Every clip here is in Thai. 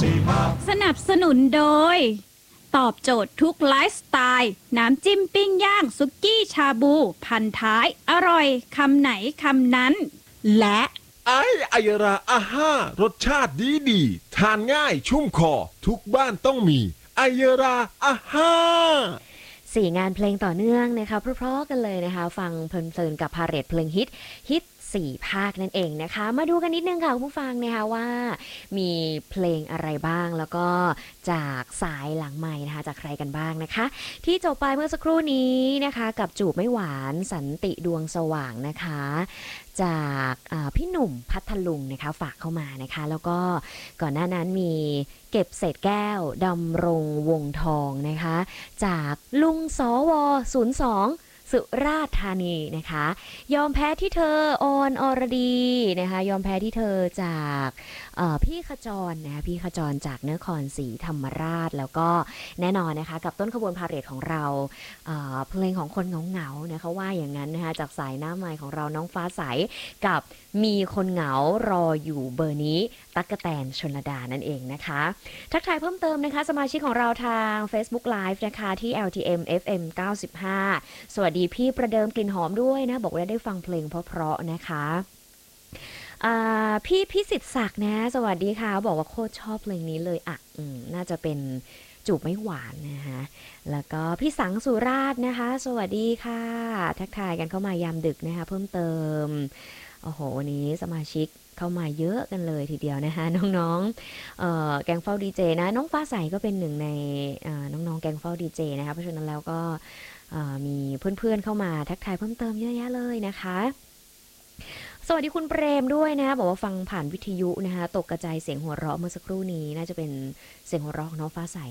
สนับสนุนโดยตอบโจทย์ทุกไลฟ์สไตล์น้ำจิ้มปิ้งย่างสุกี้ชาบูพันท้ายอร่อยคำไหนคำนั้นและไอยราอาห้ารสชาติดีทานง่ายชุ่มคอทุกบ้านต้องมีไอยราอาห้า 4 งานเพลงต่อเนื่องนะคะเพราะๆกันเลยนะคะฟังเพลินๆกับพาเหรดเพลงฮิต4 ภาคนั่นเองนะคะมาดูกันนิดนึงค่ะคุณผู้ฟังนะคะว่ามีเพลงอะไรบ้างแล้วก็จากสายหลังไมค์นะคะจากใครกันบ้างนะคะที่จบไปเมื่อสักครู่นี้นะคะกับจูบไม่หวานสันติดวงสว่างนะคะจากพี่หนุ่มพัทลุงนะคะฝากเข้ามานะคะแล้วก็ก่อนหน้านั้นมีเก็บเศษแก้วดำรงวงทองนะคะจากลุงสว02สุราษฎร์ธานีนะคะยอมแพ้ที่เธอออนอรดีนะคะยอมแพ้ที่เธอจากพี่ขจรนะคะพี่ขจรจากนครศรีธรรมราชแล้วก็แน่นอนนะคะกับต้นขบวนพาเหรดของเราเพลงของคนเหงาๆนะคะว่าอย่างนั้นนะคะจากสายหน้าไมค์ของเราน้องฟ้าใสกับมีคนเหงารออยู่เบอร์นี้ตั๊กแตนชลดานั่นเองนะคะทักทายเพิ่มเติมนะคะสมาชิกของเราทาง Facebook Live นะคะที่ LTM FM 95สวัสดีพี่ประเดิมกลิ่นหอมด้วยนะบอกว่าได้ฟังเพลงเพราะๆนะคะพี่พิสิทธิ์ศักดิ์นะสวัสดีค่ะบอกว่าโคตรชอบเพลงนี้เลยอ่ะน่าจะเป็นจูบไม่หวานนะคะแล้วก็พี่สังสุราษฎร์นะคะสวัสดีค่ะทักทายกันเข้ามายามดึกนะคะเพิ่มเติมโอ้โหวันนี้สมาชิกเข้ามาเยอะกันเลยทีเดียวนะคะน้องๆแกงเฝ้าดีเจนะน้องฟ้าใสก็เป็นหนึ่งในน้องๆแกงเฝ้าดีเจนะคะเพราะฉะนั้นแล้วก็มีเพื่อนๆเข้ามาทักทายเพิ่มเติมเยอะแยะเลยนะคะสวัสดีคุณเปรมด้วยนะบอกว่าฟังผ่านวิทยุนะคะตกกระจายเสียงหัวเราะเมื่อสักครู่นี้น่าจะเป็นเสียงหัวเราะของน้องฟ้าใส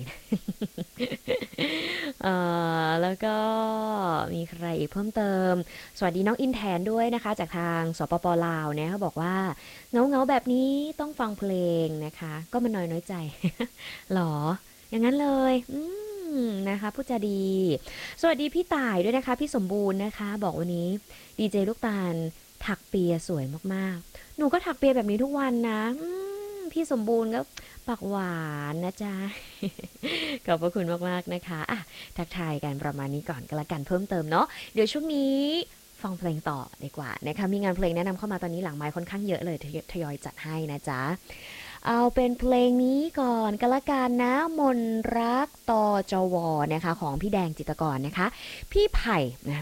แล้วก็มีใครอีกเพิ่มเติมสวัสดีน้องอินแทนด้วยนะคะจากทางสปป.ลาวเนี่ยเขาบอกว่าเงาแบบนี้ต้องฟังเพลงนะคะก็มันน้อยใจ หรออย่างนั้นเลยนะคะพูดจาดีสวัสดีพี่ต่ายด้วยนะคะพี่สมบูรณ์นะคะบอกวันนี้ดีเจลูกตาลถักเปียสวยมากๆหนูก็ถักเปียแบบนี้ทุกวันนะพี่สมบูรณ์ก็ปากหวานนะจ๊ะ ขอบพระคุณมากๆนะคะอ่ะทักทายกันประมาณนี้ก่อนก็แล้วกันเพิ่มเติมเนาะเดี๋ยวช่วงนี้ฟังเพลงต่อดีกว่านะคะมีงานเพลงแนะนำเข้ามาตอนนี้หลังไมค์ค่อนข้างเยอะเลยทยอยจัดให้นะจ๊ะเอาเป็นเพลงนี้ก่อนก็แล้วกันนะมนรักตจวนะคะของพี่แดงจิตรกรนะคะพี่ไผ่นะ